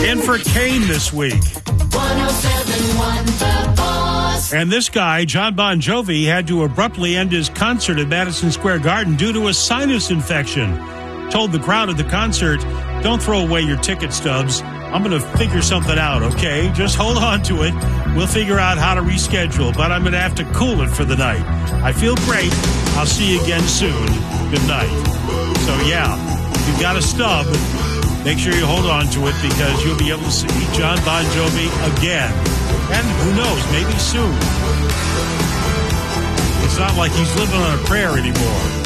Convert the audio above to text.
In for Kane this week. 107.1 The Boss. And this guy, John Bon Jovi, had to abruptly end his concert at Madison Square Garden due to a sinus infection. Told the crowd at the concert, "Don't throw away your ticket stubs. I'm going to figure something out, okay? Just hold on to it. We'll figure out how to reschedule, but I'm going to have to cool it for the night. I feel great. I'll see you again soon. Good night." So, yeah, if you've got a stub, make sure you hold on to it because you'll be able to see John Bon Jovi again. And who knows, maybe soon. It's not like he's living on a prayer anymore.